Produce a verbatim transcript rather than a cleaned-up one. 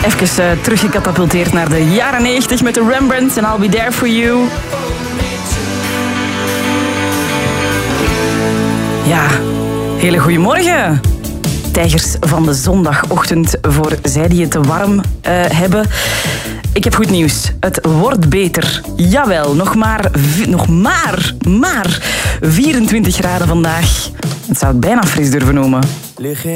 Even uh, teruggecatapulteerd naar de jaren negentig met de Rembrandts en I'll Be There For You. Ja, hele goeiemorgen. Tijgers van de zondagochtend voor zij die het te warm uh, hebben. Ik heb goed nieuws. Het wordt beter. Jawel, nog maar, nog maar, maar vierentwintig graden vandaag. Het zou het bijna fris durven noemen.